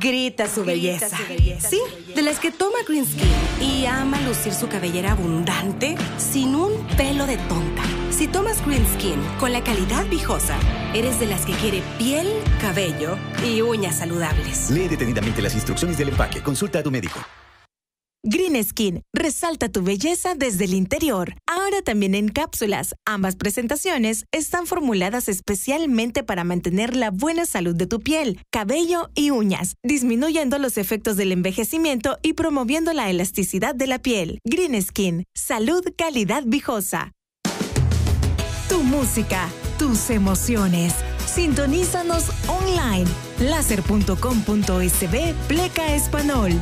grita su belleza. Sí, de las que toma Green Skin y ama lucir su cabellera abundante sin un pelo de tonta. Si tomas Green Skin con la calidad Viejosa, eres de las que quiere piel, cabello y uñas saludables. Lee detenidamente las instrucciones del empaque. Consulta a tu médico. Green Skin, resalta tu belleza desde el interior. Ahora también en cápsulas. Ambas presentaciones están formuladas especialmente para mantener la buena salud de tu piel, cabello y uñas, disminuyendo los efectos del envejecimiento y promoviendo la elasticidad de la piel. Green Skin, salud, calidad Viejosa. Tu música, tus emociones. Sintonízanos online. Láser.com.sb Pleca Español.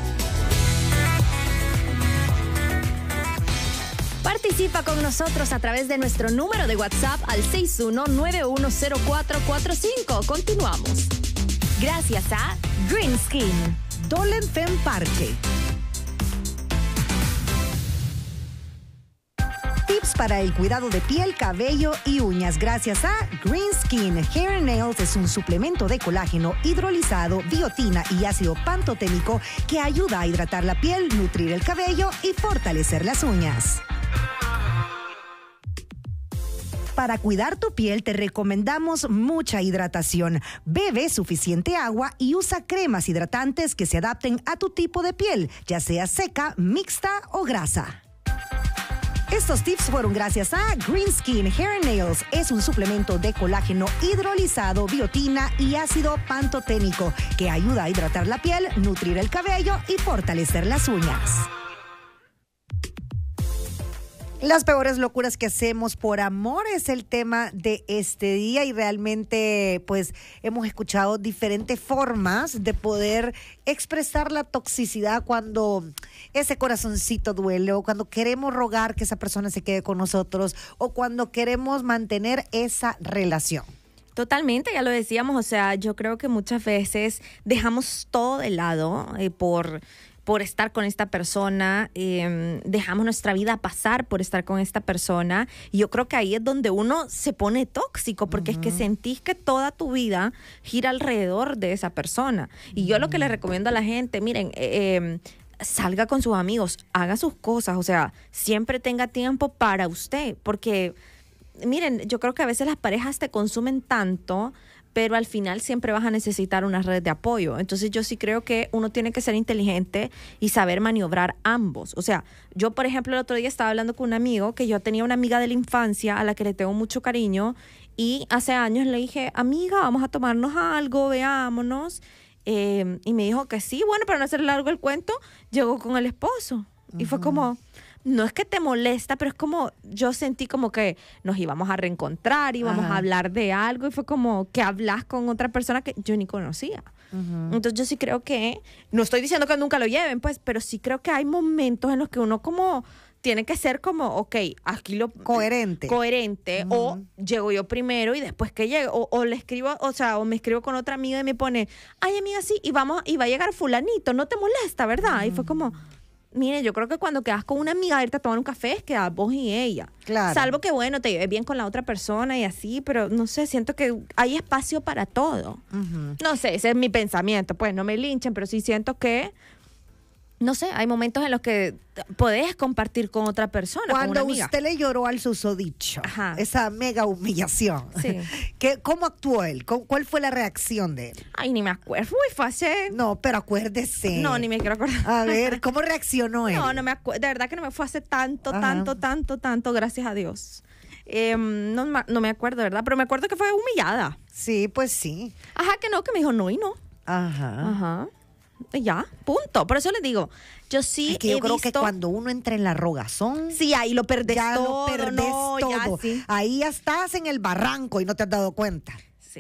Participa con nosotros a través de nuestro número de WhatsApp al 61910445. Continuamos. Gracias a Green Skin. Dolen Fem Parque. Tips para el cuidado de piel, cabello y uñas gracias a Green Skin. Hair and Nails es un suplemento de colágeno hidrolizado, biotina y ácido pantoténico que ayuda a hidratar la piel, nutrir el cabello y fortalecer las uñas. Para cuidar tu piel te recomendamos mucha hidratación. Bebe suficiente agua y usa cremas hidratantes que se adapten a tu tipo de piel, ya sea seca, mixta o grasa. Estos tips fueron gracias a Green Skin Hair and Nails. Es un suplemento de colágeno hidrolizado, biotina y ácido pantoténico que ayuda a hidratar la piel, nutrir el cabello y fortalecer las uñas. Las peores locuras que hacemos por amor es el tema de este día y realmente pues hemos escuchado diferentes formas de poder expresar la toxicidad cuando ese corazoncito duele o cuando queremos rogar que esa persona se quede con nosotros o cuando queremos mantener esa relación. Totalmente, ya lo decíamos, o sea, yo creo que muchas veces dejamos todo de lado por estar con esta persona, dejamos nuestra vida pasar por estar con esta persona. Y yo creo que ahí es donde uno se pone tóxico, porque es que sentís que toda tu vida gira alrededor de esa persona. Y yo lo que le recomiendo a la gente, miren, salga con sus amigos, haga sus cosas, o sea, siempre tenga tiempo para usted, porque miren, yo creo que a veces las parejas te consumen tanto, pero al final siempre vas a necesitar una red de apoyo. Entonces yo sí creo que uno tiene que ser inteligente y saber maniobrar ambos. O sea, yo por ejemplo el otro día estaba hablando con un amigo, que yo tenía una amiga de la infancia a la que le tengo mucho cariño, y hace años le dije, amiga, vamos a tomarnos algo, veámonos. Y me dijo que sí. Bueno, para no hacer largo el cuento, llegó con el esposo. Y fue como, no es que te molesta, pero es como, yo sentí como que nos íbamos a reencontrar, íbamos a hablar de algo, y fue como que hablas con otra persona que yo ni conocía. Entonces yo sí creo que, no estoy diciendo que nunca lo lleven, pues, pero sí creo que hay momentos en los que uno como tiene que ser como, ok, aquí lo... Coherente, o llego yo primero y después que llego, o le escribo, o sea, o me escribo con otra amiga y me pone, ay, amiga, sí, y va a llegar fulanito, no te molesta, ¿verdad? Y fue como... Mire, yo creo que cuando quedas con una amiga a irte a tomar un café es quedas vos y ella. Claro. Salvo que, bueno, te lleves bien con la otra persona y así, pero no sé, siento que hay espacio para todo. No sé, ese es mi pensamiento, pues no me linchen, pero sí siento que, no sé, hay momentos en los que podés compartir con otra persona, cuando con una amiga. Usted le lloró al susodicho, esa mega humillación, sí. ¿Cómo actuó él? ¿Cuál fue la reacción de él? Ay, ni me acuerdo. Uy, fue hace... No, pero acuérdese. No, ni me quiero acordar. A ver, ¿cómo reaccionó él? No me acuerdo. De verdad que no me fue hace tanto, gracias a Dios. No me acuerdo, ¿verdad? Pero me acuerdo que fue humillada. Sí, pues sí. Ajá, que no, que me dijo no y no. Ajá. Ya, punto. Por eso les digo, yo sí es que yo creo que cuando uno entra en la rogazón, sí, ahí lo perdés ya todo. Ya lo perdés todo. Ya, sí. Ahí ya estás en el barranco y no te has dado cuenta.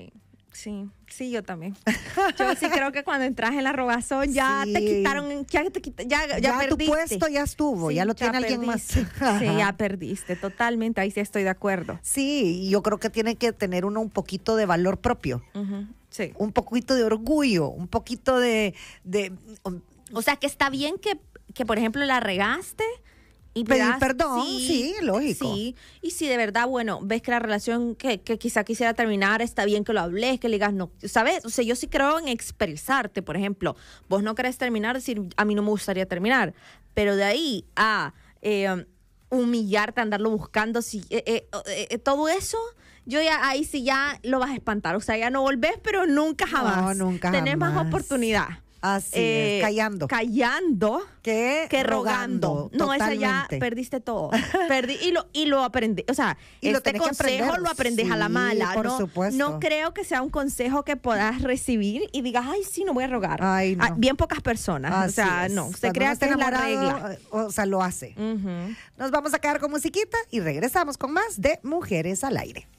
Sí, yo también. Yo sí creo que cuando entras en la rogazón ya te quitaron, ya perdiste. Tu puesto ya estuvo, ya lo tiene alguien más. Sí, ya perdiste, totalmente, ahí sí estoy de acuerdo. Sí, y yo creo que tiene que tener uno un poquito de valor propio. Sí. Un poquito de orgullo, un poquito de... O sea, que está bien que por ejemplo, la regaste Y pedir perdón, sí, lógico. Sí, y si de verdad, bueno, ves que la relación que quizá quisiera terminar, está bien que lo hables, que le digas no, ¿sabes? O sea, yo sí creo en expresarte, por ejemplo. Vos no querés terminar, decir, a mí no me gustaría terminar, pero de ahí a humillarte, andarlo buscando, todo eso, yo ya ahí sí ya lo vas a espantar. O sea, ya no volvés, pero nunca jamás. No, nunca Tenés jamás. más oportunidad. Así es, callando. Callando que rogando. No, esa ya perdiste todo. Y lo aprendí. O sea, y este consejo lo aprendes a la mala. Por supuesto. No creo que sea un consejo que puedas recibir y digas, ay, sí, no voy a rogar. Ay, no. Bien pocas personas. Así o sea, es. no. Usted Cuando crea uno está que es la enamorado, regla. o sea, lo hace. Nos vamos a quedar con musiquita y regresamos con más de Mujeres al Aire.